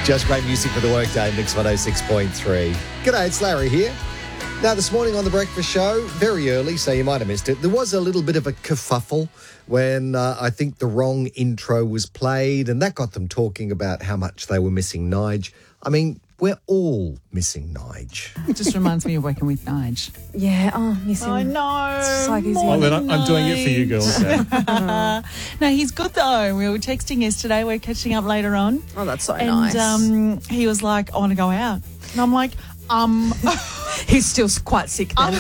Just great music for the workday, Mix 106.3. G'day, it's Larry here. Now, this morning on The Breakfast Show, very early, so you might have missed it, there was a little bit of a kerfuffle when I think the wrong intro was played, and that got them talking about how much they were missing Nige. I mean, we're all missing Nige. It just reminds me of working with Nige. Yeah, miss him. I know. It's just like he's Oh, then I'm doing it for you girls. No, he's good though. We were texting yesterday. We're catching up later on. Oh, that's so And nice. he was like, I want to go out. And I'm like, He's still quite sick then.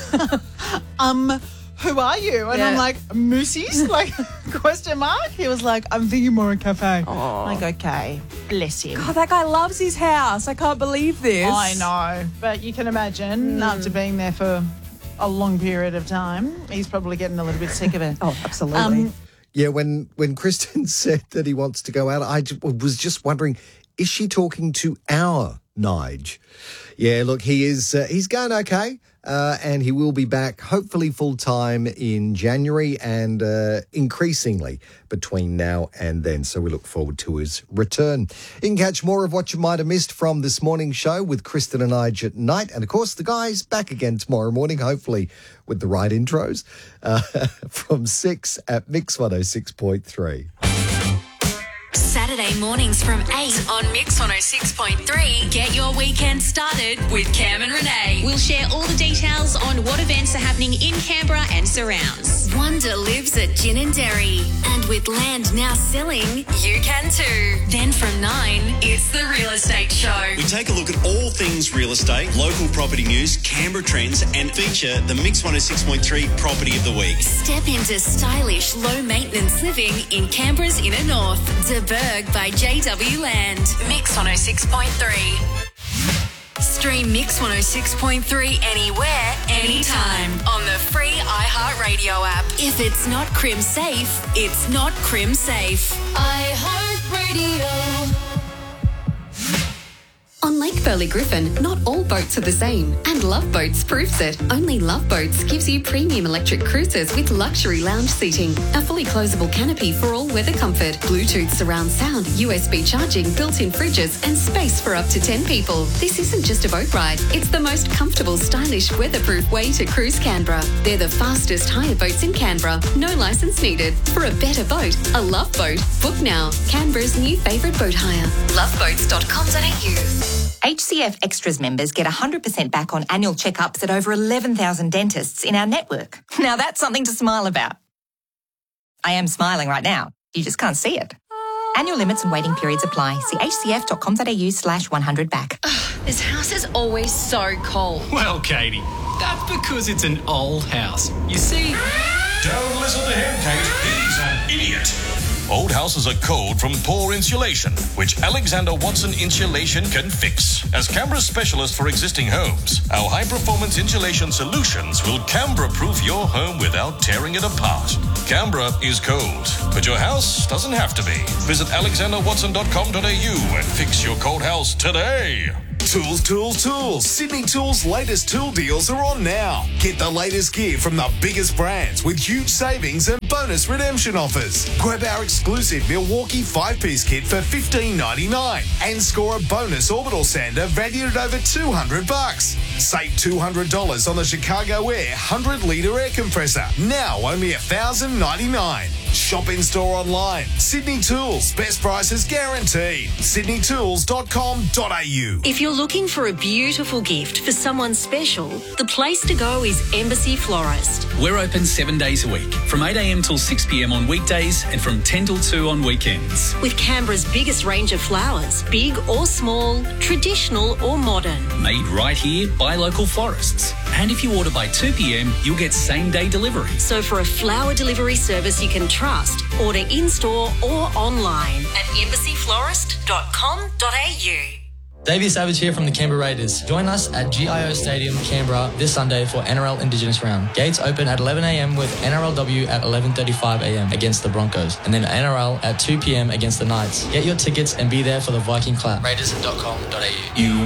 who are you? And Yeah. I'm like, Moosey's? Like, question mark? He was like, I'm thinking more a cafe. Oh. I'm like, okay, bless him. God, that guy loves his house. I can't believe this. I know. But you can imagine, after being there for a long period of time, he's probably getting a little bit sick of it. Oh, absolutely. Yeah, when Kristen said that he wants to go out, I was just wondering, is she talking to our Nige? Yeah, look, he's going okay, and he will be back hopefully full-time in January and increasingly between now and then. So we look forward to his return. You can catch more of what you might have missed from this morning's show with Kristen and Nige at night. And, of course, the guys back again tomorrow morning, hopefully with the right intros, from 6 at Mix 106.3. Saturday mornings from 8 on Mix 106.3. Get your weekend started with Cam and Renee. We'll share all the details on what events are happening in Canberra and surrounds. Wonder lives at Gin and Dairy. And with land now selling, you can too. Then from 9, it's The Real Estate Show. We take a look at all things real estate, local property news, Canberra trends, and feature the Mix 106.3 Property of the Week. Step into stylish, low-maintenance living in Canberra's inner north. De Burg by JW Land. Mix 106.3. Stream Mix 106.3 anywhere, anytime on the free iHeartRadio app. If it's not crim safe, it's not crim safe. iHeartRadio. On Lake Burley Griffin, not all boats are the same, and Love Boats proves it. Only Love Boats gives you premium electric cruises with luxury lounge seating, a fully closable canopy for all weather comfort, Bluetooth surround sound, USB charging, built-in fridges, and space for up to 10 people. This isn't just a boat ride, it's the most comfortable, stylish, weatherproof way to cruise Canberra. They're the fastest hire boats in Canberra, no licence needed. For a better boat, a Love Boat. Book now, Canberra's new favourite boat hire. loveboats.com.au. HCF Extras members get 100% back on annual checkups at over 11,000 dentists in our network. Now that's something to smile about. I am smiling right now. You just can't see it. Annual limits and waiting periods apply. See hcf.com.au/100back. This house is always so cold. Well, Katie, that's because it's an old house. You see... Don't listen to him, Kate. He's an idiot. Old houses are cold from poor insulation, which Alexander Watson Insulation can fix. As Canberra's specialist for existing homes, our high-performance insulation solutions will Canberra-proof your home without tearing it apart. Canberra is cold, but your house doesn't have to be. Visit alexanderwatson.com.au and fix your cold house today. Tools, tools, tools. Sydney Tools' latest tool deals are on now. Get the latest gear from the biggest brands with huge savings and bonus redemption offers. Grab our exclusive Milwaukee 5-piece kit for $15.99 and score a bonus orbital sander valued at over $200. Save $200 on the Chicago Air 100-litre air compressor. Now only $1,099. Shop in-store online. Sydney Tools. Best prices guaranteed. sydneytools.com.au. If you're looking for a beautiful gift for someone special, the place to go is Embassy Florist. We're open 7 days a week, from 8 a.m. till 6 p.m. on weekdays and from 10 till 2 on weekends. With Canberra's biggest range of flowers, big or small, traditional or modern. Made right here by local florists. And if you order by 2 p.m, you'll get same-day delivery. So for a flower delivery service you can trust, order in-store or online at embassyflorist.com.au. Davey Savage here from the Canberra Raiders. Join us at GIO Stadium, Canberra this Sunday for NRL Indigenous Round. Gates open at 11 a.m. with NRLW at 11:35 a.m. against the Broncos, and then NRL at 2 p.m. against the Knights. Get your tickets and be there for the Viking clap. Raiders.com.au.